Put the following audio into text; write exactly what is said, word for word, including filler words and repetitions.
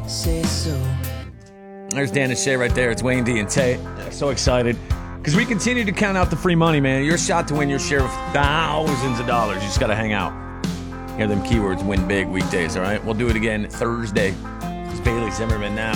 say so. There's Dan and Shay right there. It's Wayne D and Tate. So excited. Because we continue to count out the free money, man. Your shot to win your share of thousands of dollars. You just got to hang out. Hear them keywords, win big weekdays, all right? We'll do it again Thursday. It's Bailey Zimmerman now.